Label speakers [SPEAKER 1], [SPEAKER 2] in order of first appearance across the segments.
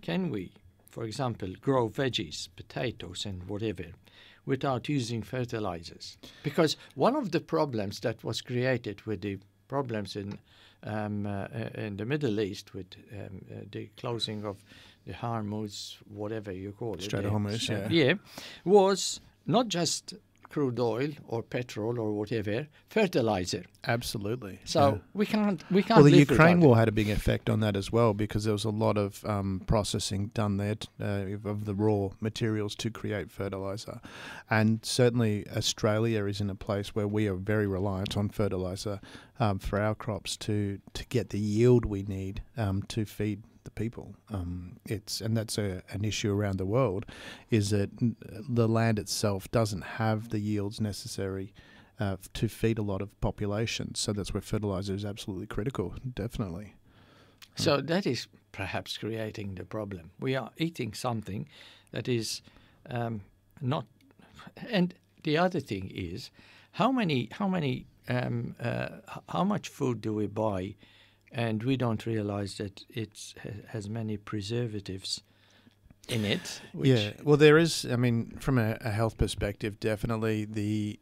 [SPEAKER 1] can we, for example, grow veggies, potatoes and whatever, without using fertilizers? Because one of the problems that was created with the problems in the Middle East with the closing of the Hormuz, whatever you call it.
[SPEAKER 2] Strait of Hormuz, yeah.
[SPEAKER 1] Yeah, was not just crude oil or petrol or whatever, fertilizer.
[SPEAKER 2] Absolutely.
[SPEAKER 1] So we can't
[SPEAKER 2] Well, the
[SPEAKER 1] live
[SPEAKER 2] Ukraine
[SPEAKER 1] without
[SPEAKER 2] war
[SPEAKER 1] it.
[SPEAKER 2] had a big effect on that as well, because there was a lot of processing done there of the raw materials to create fertilizer. And certainly Australia is in a place where we are very reliant on fertilizer for our crops to get the yield we need to feed the people. And that's an issue around the world, is that the land itself doesn't have the yields necessary to feed a lot of populations. So that's where fertilizer is absolutely critical, definitely.
[SPEAKER 1] So that is perhaps creating the problem. We are eating something that is not. And the other thing is, how much food do we buy, and we don't realize that it has many preservatives in it.
[SPEAKER 2] Yeah, well, there is. I mean, from a health perspective, definitely the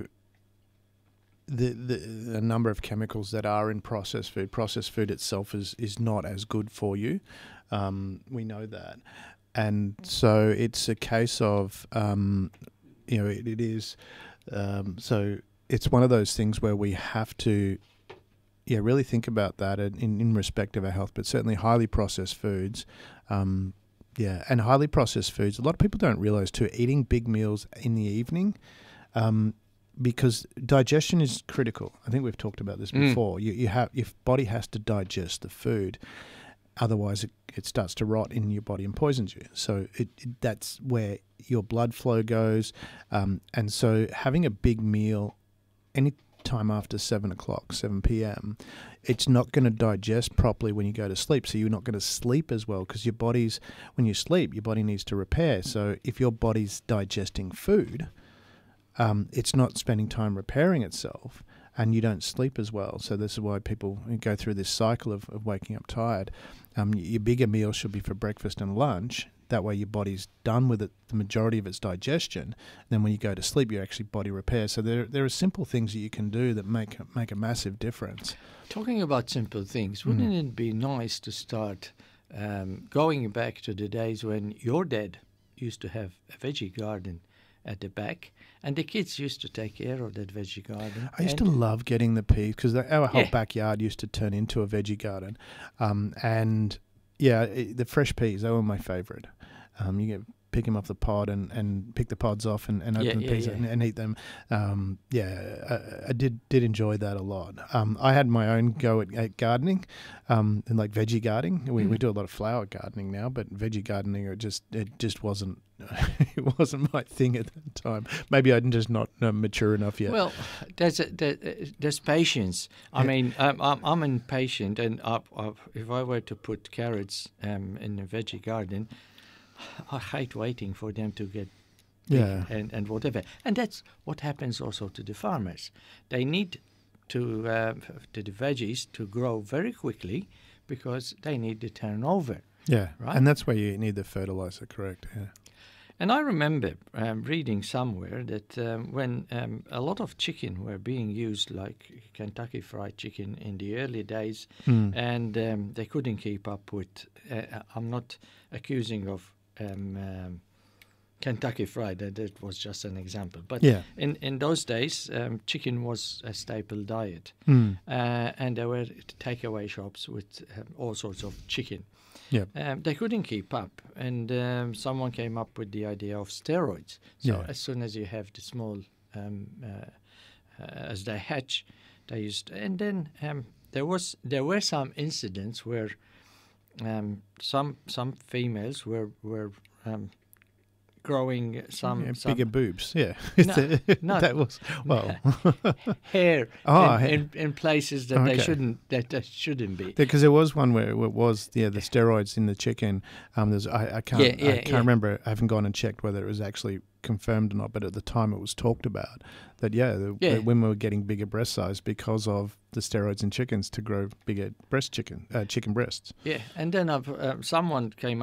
[SPEAKER 2] number of chemicals that are in processed food. Processed food itself is not as good for you. We know that, and so it's a case of it is. So it's one of those things where we have to. Yeah, really think about that in respect of our health, but certainly highly processed foods. And highly processed foods, a lot of people don't realize too, eating big meals in the evening, because digestion is critical. I think we've talked about this before. Your body has to digest the food, otherwise it starts to rot in your body and poisons you. So that's where your blood flow goes. And so having a big meal any time after 7 p.m, it's not going to digest properly when you go to sleep. So you're not going to sleep as well, because when you sleep, your body needs to repair. So if your body's digesting food, it's not spending time repairing itself, and you don't sleep as well. So this is why people go through this cycle of waking up tired. Your bigger meal should be for breakfast and lunch. That way your body's done with it, the majority of its digestion. Then when you go to sleep, you actually body repair. So there are simple things that you can do that make a massive difference.
[SPEAKER 1] Talking about simple things, wouldn't it be nice to start going back to the days when your dad used to have a veggie garden at the back, and the kids used to take care of that veggie garden?
[SPEAKER 2] I used to love getting the peas, because our whole backyard used to turn into a veggie garden. The fresh peas, they were my favourite. You pick them off the pod and pick the pods off and open the peas and eat them. I did enjoy that a lot. I had my own go at gardening, and like veggie gardening. We do a lot of flower gardening now, but veggie gardening, it just wasn't it wasn't my thing at that time. Maybe I'm just not mature enough yet.
[SPEAKER 1] Well, there's patience. I mean, I'm impatient, and if I were to put carrots in a veggie garden, I hate waiting for them to get big and whatever. And that's what happens also to the farmers. They need to the veggies to grow very quickly, because they need the turnover.
[SPEAKER 2] Yeah,
[SPEAKER 1] right?
[SPEAKER 2] And that's where you need the fertilizer, correct? Yeah.
[SPEAKER 1] And I remember reading somewhere that when a lot of chicken were being used, like Kentucky Fried Chicken in the early days, and they couldn't keep up with, I'm not accusing of Kentucky Fried, that was just an example. But in those days, chicken was a staple diet. And there were takeaway shops with all sorts of chicken. They couldn't keep up, and someone came up with the idea of steroids. So as soon as you have the small, as they hatch, they used, and then there were some incidents where some females were growing some
[SPEAKER 2] bigger boobs.
[SPEAKER 1] No,
[SPEAKER 2] that was
[SPEAKER 1] hair in places that they shouldn't be.
[SPEAKER 2] Because there was one where it was the steroids in the chicken. I can't remember. I haven't gone and checked whether it was actually confirmed or not, but at the time it was talked about that the women were getting bigger breast size because of the steroids in chickens to grow bigger chicken breasts.
[SPEAKER 1] Yeah, and then someone came